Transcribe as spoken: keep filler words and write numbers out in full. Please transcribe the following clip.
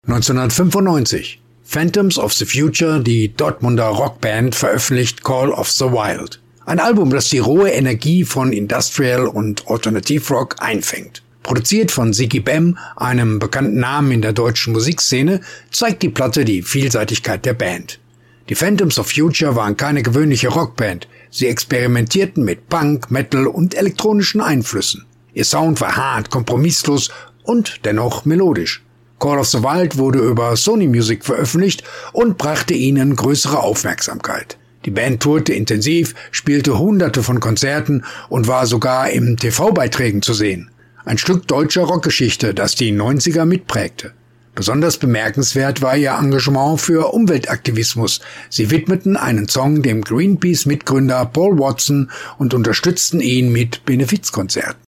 neunzehnhundertfünfundneunzig. Phantoms of the Future, die Dortmunder Rockband, veröffentlicht Call of the Wild. Ein Album, das die rohe Energie von Industrial und Alternativrock einfängt. Produziert von Sigi Bem, einem bekannten Namen in der deutschen Musikszene, zeigt die Platte die Vielseitigkeit der Band. Die Phantoms of Future waren keine gewöhnliche Rockband. Sie experimentierten mit Punk, Metal und elektronischen Einflüssen. Ihr Sound war hart, kompromisslos und dennoch melodisch. Call of the Wild wurde über Sony Music veröffentlicht und brachte ihnen größere Aufmerksamkeit. Die Band tourte intensiv, spielte hunderte von Konzerten und war sogar in T V-Beiträgen zu sehen. Ein Stück deutscher Rockgeschichte, das die neunziger mitprägte. Besonders bemerkenswert war ihr Engagement für Umweltaktivismus. Sie widmeten einen Song dem Greenpeace-Mitgründer Paul Watson und unterstützten ihn mit Benefizkonzerten.